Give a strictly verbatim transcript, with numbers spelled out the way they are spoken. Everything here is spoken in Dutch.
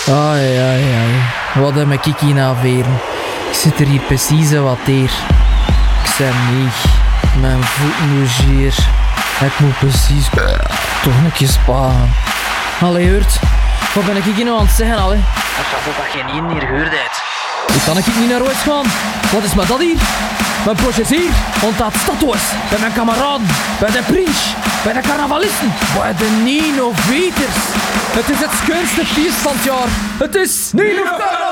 Ai, ai, ai. Wat heb ik hier nou veren? Ik zit er hier precies wat teer. Ik zei nee. Mijn voeten logeer. Ik moet precies toch een keer sparen. Allee, Hurt. Wat ben ik hier nou aan het zeggen, allee? Dat was dat geen één hier gehoord heeft. Ik kan ik niet naar huis gaan. Wat is met dat hier? Mijn proches hier, want dat stadhuis. Bij mijn kameraden, bij de prins, bij de carnavalisten, bij de Nino Veters. Het is het schoonste feest van het jaar. Het is Nino